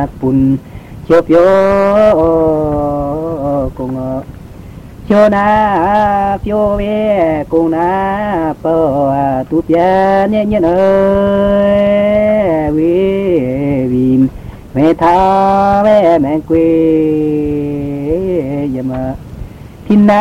bùn chiều phiếu cùng chiều na phiếu về cùng na bờ tu bia nhẹ nhẹ ơi vì mẹ tha mẹ quê mà thiên na